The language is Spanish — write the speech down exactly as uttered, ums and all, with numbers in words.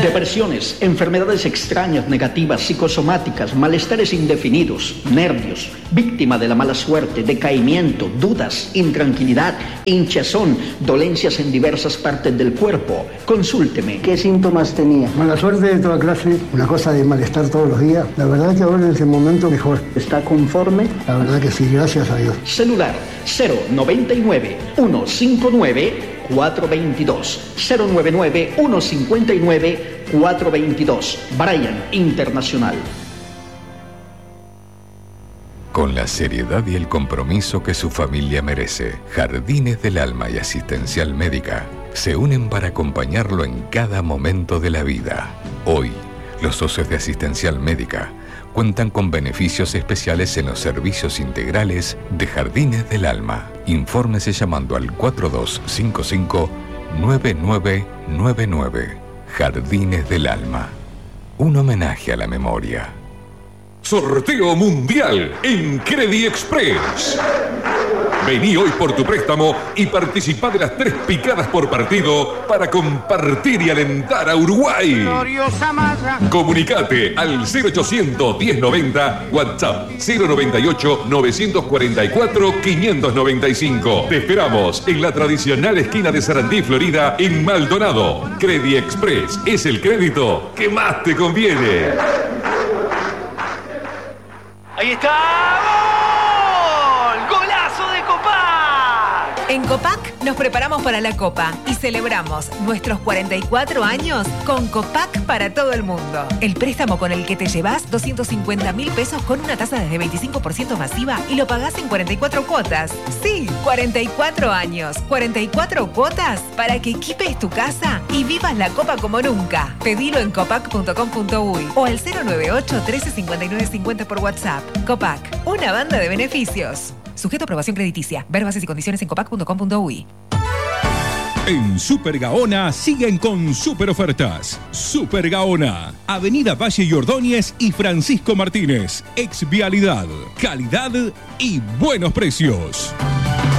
Depresiones, enfermedades extrañas, negativas, psicosomáticas, malestares indefinidos, nervios, víctima de la mala suerte, decaimiento, dudas, intranquilidad, hinchazón, dolencias en diversas partes del cuerpo. Consúlteme. ¿Qué síntomas tenía? Mala suerte de toda clase, una cosa de malestar todos los días. La verdad que ahora en este momento mejor. ¿Está conforme? La verdad que sí, gracias a Dios. Celular cero noventa y nueve, ciento cincuenta y nueve, cuatrocientos veintidós. cero noventa y nueve, ciento cincuenta y nueve, cuatrocientos veintidós. Brian Internacional. Con la seriedad y el compromiso que su familia merece, Jardines del Alma y Asistencial Médica se unen para acompañarlo en cada momento de la vida. Hoy, los socios de Asistencial Médica cuentan con beneficios especiales en los servicios integrales de Jardines del Alma. Infórmese llamando al cuatro dos cinco cinco, nueve nueve nueve nueve. Jardines del Alma. Un homenaje a la memoria. Sorteo mundial en Credit Express. Vení hoy por tu préstamo y participá de las tres picadas por partido para compartir y alentar a Uruguay. Comunicate al cero ochocientos, diez noventa, WhatsApp cero noventa y ocho, novecientos cuarenta y cuatro, quinientos noventa y cinco. Te esperamos en la tradicional esquina de Sarandí, Florida, en Maldonado. Credit Express es el crédito que más te conviene. ¡Ahí está! ¡Gol! ¡Golazo de Copac! En Copac nos preparamos para la Copa y celebramos nuestros cuarenta y cuatro años con Copac para todo el mundo. El préstamo con el que te llevas doscientos cincuenta mil pesos con una tasa desde veinticinco por ciento masiva y lo pagás en cuarenta y cuatro cuotas. Sí, cuarenta y cuatro años, cuarenta y cuatro cuotas para que equipes tu casa y vivas la Copa como nunca. Pedilo en copac punto com punto uy o al cero noventa y ocho, trece cincuenta y nueve cincuenta por WhatsApp. Copac, una banda de beneficios. Sujeto a aprobación crediticia. Ver bases y condiciones en copac punto com punto uy. En Super Gaona siguen con super ofertas. Super Gaona, Avenida Valle y Ordóñez y Francisco Martínez. Ex Vialidad, calidad y buenos precios.